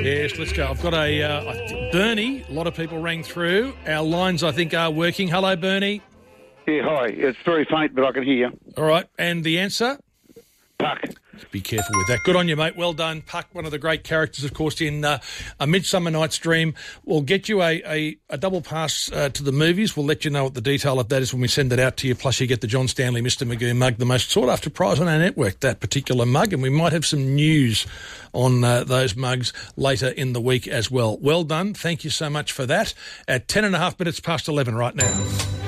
Yes, let's go. I've got Bernie. A lot of people rang through. Our lines, I think, are working. Hello, Bernie. Yeah, hi. It's very faint, but I can hear you. All right, and the answer? Puck. Be careful with that. Good on you, mate. Well done. Puck, one of the great characters, of course, in A Midsummer Night's Dream. We'll get you a double pass to the movies. We'll let you know what the detail of that is when we send it out to you. Plus, you get the John Stanley Mr. Magoo mug, the most sought-after prize on our network, that particular mug. And we might have some news on those mugs later in the week as well. Well done. Thank you so much for that. At 10.5 minutes past 11 right now.